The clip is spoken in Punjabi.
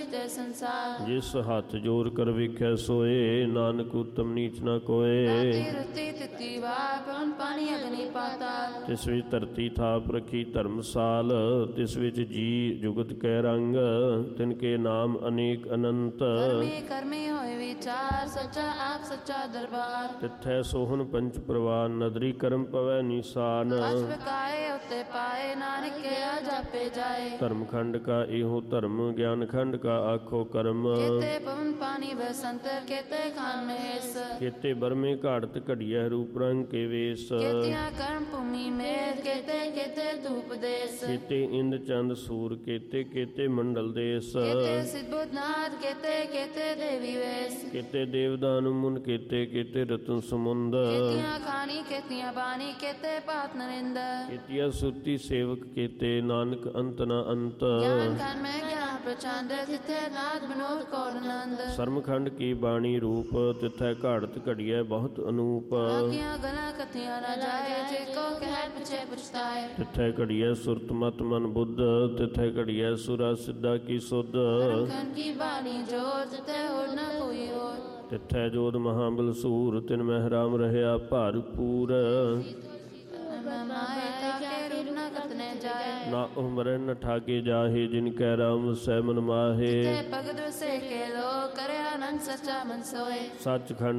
ਕੀਤੇ ਸੰਸਾਰ। ਜਿਸ ਹੱਥ ਜੋਰ ਕਰ ਵੇਖਿਆ ਸੋਏ, ਨਾਨਕ ਉਤਮ ਨੀਚ ਨਾ ਕੋਏ। ਰਾਤੀ ਰੁੱਤੀ ਤਿੱਤੀ ਵਾਰ ਪਵਨ ਪਾਣੀ ਅਗਨੀ ਪਾਤਾਲ। ਤਿਸ ਵਿੱਚ ਧਰਤੀ ਥਾਪ ਰੱਖੀ ਧਰਮਸਾਲ, ਤਿਸ ਵਿੱਚ ਜੀ ਜੁਗਤ ਕੈ ਰੰਗ, ਤਿਨ ਕੇ ਨਾਮ ਅਨੇਕ ਅਨੰਤ। ਕਰਮੀ ਕਰਮੀ ਹੋਏ ਵਿਚਾਰ, ਸੱਚਾ ਆਪ ਸੱਚਾ ਦਰਬਾਰ। ਤਿੱਥੈ ਸੋਹਣ ਪੰਚ ਪ੍ਰਵਾਨ, ਨਦਰੀ ਕਰਮ ਪਵੈ ਨੀਸਾਨ। ਅਸ਼ਵਕਾਏ ਉਤੇ ਪਾਏ, ਨਾਨਕ ਕਿਆ ਜਾਪੇ ਜਾਏ। ਧਰਮ ਖੰਡ ਕਾ ਇਹੋ ਧਰਮ, ਗਿਆਨ ਖੰਡ ਕਾ ਆਖੋ ਕਰਮ। ਕੇਤੇ ਪਵਨ ਪਾਣੀ ਬਸੰਤਰ, ਕੇਤੇ ਖਾਨ ਮਹੇਸ਼। ਕੇਤੇ ਬਰਮੇ ਘਾੜਤ ਘੜੀਐ, ਰੂਪ ਰੰਗ ਕੇ ਵੇਸ। ਕੇਤਿਆਂ ਕਰਮ ਭੂਮੀ ਮੇਰ, ਕੇਤੇ ਕੇਤੇ ਧੂਪ ਦੇਸ। ਕੇਤੇ ਇੰਦ ਚੰਦ ਸੂਰ, ਕੇਤੇ ਕੇਤੇ ਮੰਡਲ ਦੇਸ। ਕੇਤੇ ਸਿੱਧਬੁੱਧਨਾਥ, ਕੇਤੇ ਕੇਤੇ ਦੇਵੀ ਵੇਸ। ਕੇਤੇ ਦੇਵਦਾਨ ਮੁਨ, ਕੇਤੇ ਕੇਤੇ ਰਤਨ ਸਮੁੰਦ। ਕੇਤਿਆਂ ਖਾਣੀ ਕੇਤਿਆਂ ਬਾਣੀ, ਕੇਤੇ ਪਾਤ ਨਰਿੰਦ। ਕੇਤੀਆ ਸੁਰਤੀ ਸੇਵਕ, ਕੇਤੇ ਨਾਨਕ ਅੰਤ ਨ ਅੰਤ। ਗਿਆਨ ਕਨ ਮੈਂ ਗਿਆਨ ਪ੍ਰਚੰਡ, ਤਿੱਥੇ ਨਾਦ ਬਨੋਦ ਕੌਰ ਆਨੰਦ। ਸਰਮਖੰਡ ਕੀ ਬਾਣੀ ਰੂਪ, ਤਿੱਥੈ ਘਾੜਤ ਘੜੀਐ ਬਹੁਤ ਅਨੂਪ। ਆਗੀਆਂ ਗਲਾਂ ਕਥੀਆਂ ਨਾ ਜਾਏ, ਜੇ ਕੋ ਕਹਿ ਪਿਛੇ ਪਛਤਾਏ। ਤਿੱਥੈ ਘੜੀਐ ਸੁਰਤ ਮਤ ਮਨ ਬੁੱਧ, ਤਿੱਥੈ ਘੜੀਐ ਸੁਰਾ ਸਿੱਧਾ ਕੀ ਸੁਧ। ਕਨ ਕੀ ਬਾਣੀ ਜੋਰ, ਜਿਤੇ ਹੋਰ ਨਾ ਕੋਈ ਹੋਰ। ਤਿੱਥੈ ਜੋਧ ਮਹਾਬਲ ਸੂਰ, ਤਿਨ ਮਹਿ ਰਾਮ ਰਹਿਆ ਭਰਪੂਰ। ਮਾਏ ਤਾਕੇ ਰੂਪ ਨਾ ਕਤਨੇ ਜਾਏ। ਨਾ ਉਮਰੈ ਨ ਠਾਗੇ ਜਾਹੇ, ਜਿਨ ਕੈ ਰਾਮ ਸੈ ਮਨ ਮਾਹੇ। ਤੇ ਭਗਤ ਵਸੇ ਕੇ ਲੋ, ਕਰਿਆ ਆਨੰਦ ਸੱਚਾ ਮਨ ਸੋਏ। ਸੱਚਖੰਡ